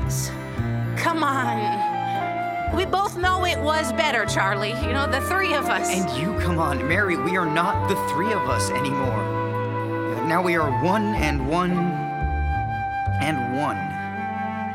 kids. Come on. We both know it was better, Charlie. You know, the three of us. And you, come on, Mary, we are not the three of us anymore. Now we are one and one and one.